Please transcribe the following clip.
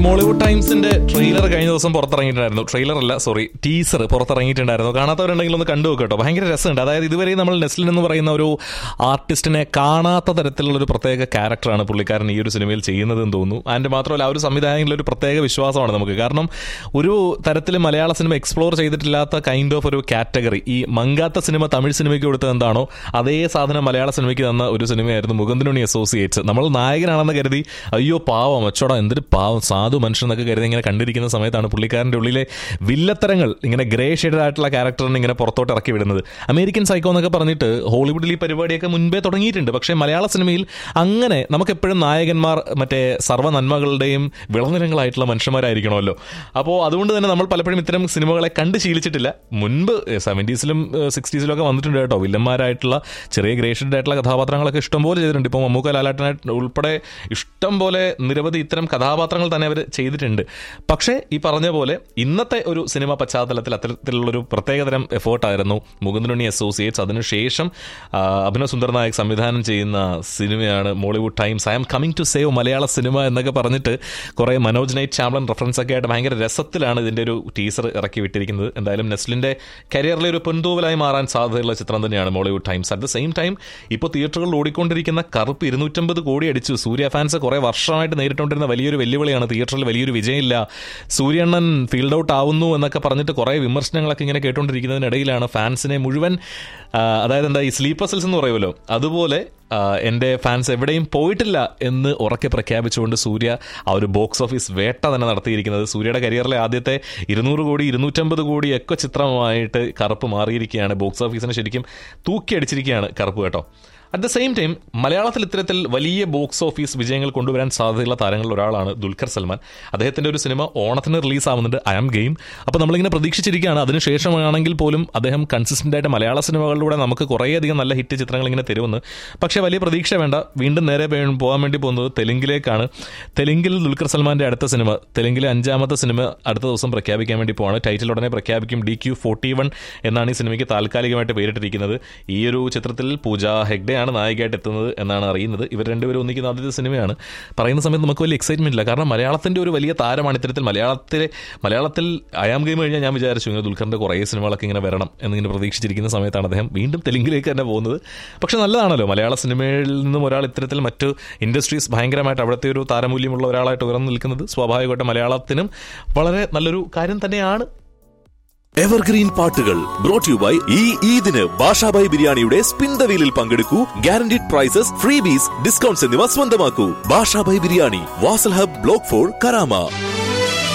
Mollywood ടൈംസിന്റെ trailer കഴിഞ്ഞ ദിവസം പുറത്തിറങ്ങിയിട്ടുണ്ടായിരുന്നു. Trailer അല്ല, സോറി, ടീസർ പുറത്തിറങ്ങിയിട്ടുണ്ടായിരുന്നു. കാണാത്തവരുണ്ടെങ്കിൽ ഒന്ന് കണ്ടു നോക്കട്ടോ. ഭയങ്കര രസമുണ്ട്. അതായത് ഇതുവരെ നമ്മൾ നെസ്ലിൻ എന്ന് പറയുന്ന ഒരു ആർട്ടിസ്റ്റിനെ കാണാത്ത തരത്തിലുള്ള ഒരു പ്രത്യേക ക്യാരക്ടറാണ് പുള്ളിക്കാരൻ ഈ ഒരു സിനിമയിൽ ചെയ്യുന്നതെന്ന് തോന്നുന്നു. അതിന്റെ മാത്രമല്ല, ആ ഒരു സംവിധായകനിലെ ഒരു പ്രത്യേക വിശ്വാസമാണ് നമുക്ക്. കാരണം ഒരു തരത്തിൽ മലയാള സിനിമ എക്സ്പ്ലോർ ചെയ്തിട്ടില്ലാത്ത കൈൻഡ് ഓഫ് ഒരു കാറ്റഗറി, ഈ മങ്കാത്ത സിനിമ തമിഴ് സിനിമയ്ക്ക് കൊടുത്തത് എന്താണോ അതേ സാധനം മലയാള സിനിമയ്ക്ക് തന്ന ഒരു സിനിമയായിരുന്നു മുകുന്ദനുണ്ണി അസോസിയേറ്റ്സ്. നമ്മൾ നായകനാണെന്ന് കരുതി അയ്യോ പാവം അച്ചോടാ എന്തൊരു പാവം സാധു മനുഷ്യൻ എന്നൊക്കെ കരുതി ഇങ്ങനെ കണ്ടിരിക്കുന്ന സമയത്താണ് പുള്ളിക്കാരൻ്റെ ഉള്ളിലെ വില്ലത്തരങ്ങൾ, ഇങ്ങനെ ഗ്രേ ഷെയ്ഡഡ് ആയിട്ടുള്ള ക്യാരക്ടറിനെ ഇങ്ങനെ പുറത്തോട്ട് ഇറക്കി വിടുന്നത്. അമേരിക്കൻ സൈക്കോ എന്നൊക്കെ പറഞ്ഞിട്ട് ഹോളിവുഡിൽ ഈ പരിപാടിയൊക്കെ മുൻപേ തുടങ്ങിയിട്ടുണ്ട്. പക്ഷേ മലയാള സിനിമയിൽ അങ്ങനെ നമുക്കെപ്പോഴും നായകന്മാർ മറ്റേ സർവ്വ നന്മകളുടെയും വിളനിലങ്ങളായിട്ടുള്ള മനുഷ്യന്മാരായിരിക്കണമല്ലോ. അപ്പോൾ അതുകൊണ്ട് തന്നെ നമ്മൾ പലപ്പോഴും ഇത്തരം സിനിമകളെ കണ്ട് ശീലിച്ചിട്ടില്ല. മുൻപ് 70s-ലും 60s-ലും ഒക്കെ വന്നിട്ടുണ്ട് കേട്ടോ വില്ലന്മാരായിട്ടുള്ള ചെറിയ ഗ്രേ ഷെയ്ഡഡ് ആയിട്ടുള്ള കഥാപാത്രങ്ങളൊക്കെ ഇഷ്ടംപോലെ ചെയ്തിട്ടുണ്ട്. ഇപ്പോൾ മമ്മൂക്ക, ലാലേട്ടനായിട്ട് ഉൾപ്പെടെ ഇഷ്ടം പോലെ നിരവധി ഇത്തരം കഥാപാത്രങ്ങൾ തന്നെ അവർ ചെയ്തിട്ടുണ്ട്. പക്ഷേ ഈ പറഞ്ഞ പോലെ ഇന്നത്തെ ഒരു സിനിമ പശ്ചാത്തലത്തിൽ അത്തരത്തിലുള്ളൊരു പ്രത്യേകതരം എഫേർട്ടായിരുന്നു മുകുന്ദനുണ്ണി അസോസിയേറ്റ്സ്. അതിനുശേഷം അഭിനവ് സുന്ദർ നായക് സംവിധാനം ചെയ്യുന്ന സിനിമയാണ് Mollywood times. I am coming to save Malayala cinema എന്നൊക്കെ പറഞ്ഞിട്ട് കുറേ മനോജ് നൈറ്റ് ചാംബ്ലൻ റെഫറൻസ് ഒക്കെ ആയിട്ട് ഭയങ്കര രസത്തിലാണ് ഇതിൻ്റെ ഒരു ടീസർ ഇറക്കി വിട്ടിരിക്കുന്നത്. എന്തായാലും നെസ്ലിൻ്റെ കരിയറിലെ ഒരു പൊൻതൂവലായി മാറാൻ സാധ്യതയുള്ള ചിത്രം തന്നെയാണ് Mollywood times. At the same time ഇപ്പോൾ തിയേറ്ററുകളിൽ ഓടിക്കൊണ്ടിരിക്കുന്ന കറുപ്പ് 250 കോടി അടിച്ചു. സൂര്യ ഫാൻസ് കുറേ വർഷമായിട്ട് നേരിട്ടുകൊണ്ടിരുന്ന വലിയൊരു വെല്ലുവിളിയാണ്. തിയേറ്ററിൽ വലിയൊരു വിജയമില്ല, സൂര്യണ്ണൻ ഫീൽഡ് ഔട്ട് ആവുന്നു എന്നൊക്കെ പറഞ്ഞിട്ട് കുറേ വിമർശനങ്ങളൊക്കെ ഇങ്ങനെ കേട്ടുകൊണ്ടിരിക്കുന്നതിനിടയിലാണ് ഫാൻസിനെ മുഴുവൻ, അതായത് എന്താ ഈ സ്ലീപ്പർ സെൽസ് എന്ന് പറയുമല്ലോ, അതുപോലെ എൻ്റെ ഫാൻസ് എവിടെയും പോയിട്ടില്ല എന്ന് ഉറക്കെ പ്രഖ്യാപിച്ചുകൊണ്ട് സൂര്യ ആ ഒരു ബോക്സ് ഓഫീസ് വേട്ട തന്നെ നടത്തിയിരിക്കുന്നത്. സൂര്യയുടെ കരിയറിലെ ആദ്യത്തെ 200 കോടി 250 കോടി ഒക്കെ ചിത്രമായിട്ട് കറുപ്പ് മാറിയിരിക്കുകയാണ്. ബോക്സ് ഓഫീസിനെ ശരിക്കും തൂക്കിയടിച്ചിരിക്കുകയാണ് കറുപ്പ് കേട്ടോ. അറ്റ് ദ സെയിം ടൈം മലയാളത്തിൽ ഇത്തരത്തിൽ വലിയ ബോക്സ് ഓഫീസ് വിജയങ്ങൾ കൊണ്ടുവരാൻ സാധ്യതയുള്ള താരങ്ങളിൽ ഒരാളാണ് ദുൽഖർ സൽമാൻ. അദ്ദേഹത്തിൻ്റെ ഒരു സിനിമ ഓണത്തിന് റിലീസാവുന്നുണ്ട്, ഐ ആം ഗെയിം. അപ്പോൾ നമ്മളിങ്ങനെ പ്രതീക്ഷിച്ചിരിക്കുകയാണ്. അതിനുശേഷമാണെങ്കിൽ പോലും അദ്ദേഹം കൺസിസ്റ്റൻ്റ് ആയിട്ട് മലയാള സിനിമകളിലൂടെ നമുക്ക് കുറേയധികം നല്ല ഹിറ്റ് ചിത്രങ്ങൾ ഇങ്ങനെ തരുമെന്ന്. പക്ഷേ വലിയ പ്രതീക്ഷ വേണ്ട. വീണ്ടും നേരെ പോകാൻ വേണ്ടി പോകുന്നത് തെലുങ്കിലേക്കാണ്. തെലുങ്കിൽ ദുൽഖർ സൽമാൻ്റെ അടുത്ത സിനിമ, തെലുങ്കിലെ 5ാമത്തെ സിനിമ അടുത്ത ദിവസം പ്രഖ്യാപിക്കാൻ വേണ്ടി പോവാണ്. ടൈറ്റിൽ ഉടനെ പ്രഖ്യാപിക്കും. DQ41 എന്നാണ് ഈ സിനിമയ്ക്ക് താൽക്കാലികമായിട്ട് പേരിട്ടിരിക്കുന്നത്. ഈ ഒരു ചിത്രത്തിൽ പൂജ ഹെഗ്ഡെ നായികയായിട്ട് എത്തുന്നത് എന്നാണ് അറിയുന്നത്. ഇവർ രണ്ടുപേരും ഒന്നിക്കുന്ന ആദ്യത്തെ സിനിമയാണ്. പറയുന്ന സമയത്ത് നമുക്ക് വലിയ എക്സൈറ്റ്മെന്റ് ഇല്ല. കാരണം മലയാളത്തിന്റെ ഒരു വലിയ താരമാണ് ഇത്തരത്തിൽ. മലയാളത്തിൽ അയാം ഗെയിം കഴിഞ്ഞാൽ ഞാൻ വിചാരിച്ചു ഇങ്ങനെ ദുൽഖറിന്റെ കുറേ സിനിമകളൊക്കെ ഇങ്ങനെ വരണം എന്നിങ്ങനെ പ്രതീക്ഷിച്ചിരിക്കുന്ന സമയത്താണ് അദ്ദേഹം വീണ്ടും തെലുങ്കിലേക്ക് തന്നെ പോകുന്നത്. പക്ഷെ നല്ലതാണല്ലോ, മലയാള സിനിമയിൽ നിന്നും ഒരാൾ ഇത്തരത്തിൽ മറ്റു ഇൻഡസ്ട്രീസ് ഭയങ്കരമായിട്ട് അവിടുത്തെ ഒരു താരമൂല്യമുള്ള ഒരാളായിട്ട് ഉയർന്നു നിൽക്കുന്നത് സ്വാഭാവികമായിട്ട് മലയാളത്തിനും വളരെ നല്ലൊരു കാര്യം തന്നെയാണ്. എവർഗ്രീൻ പാട്ടുകൾ ബ്രോട്ട് യു ബൈ ഈ ഈദിന് ബാഷാബായ് ബിരിയാണിയുടെ spin the വീലിൽ പങ്കെടുക്കൂ. Guaranteed prices, ഫ്രീബീസ്, discounts എന്നിവ സ്വന്തമാക്കൂ. Basha Bhai biryani, Wasl hub, block 4, Karama.